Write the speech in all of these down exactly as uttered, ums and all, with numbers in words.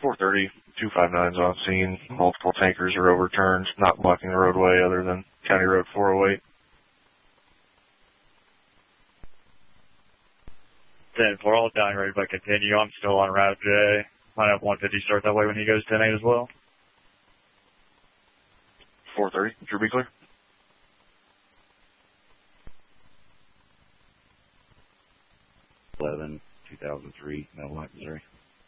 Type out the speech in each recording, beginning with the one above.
four thirty, two fifty-nine's on scene. Multiple tankers are overturned, not blocking the roadway other than County Road four oh eight. ten four, all down, ready to continue. I'm still on route J. Line up one fifty, start that way when he goes ten eight as well. four thirty, should be clear. eleven, two thousand three, Metal Light, Missouri.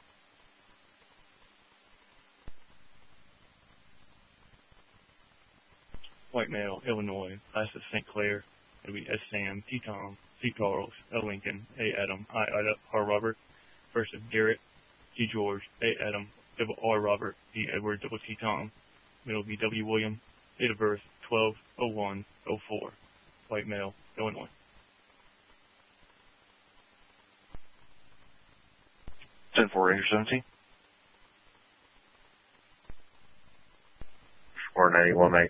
White Male, Illinois, last of Saint Clair. It'll be S. Sam, T. Tom, C. Charles, L. Lincoln, A. Adam, I. Ida, R. Robert. First of Garrett, G. George, A. Adam, double R. Robert, D. Edward, double T. Tom. Middle B. W. William. Date of birth, twelve oh one oh four. White Male, Illinois. ten four, Ranger seventeen. four ninety-one, mate.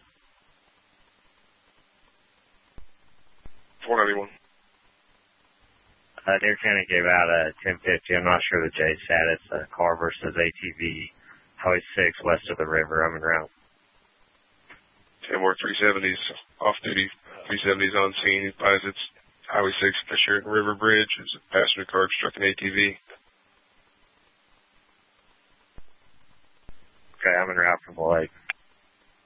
four ninety-one. Uh, Deer County gave out a ten fifty. I'm not sure the J status. Uh, car versus A T V. Highway six west of the river. I'm en route. ten more three seventies off duty. three seventies on scene. Advise it's Highway six, Fisher River Bridge. It's a passenger car struck an A T V. Okay, I'm en route from the lake.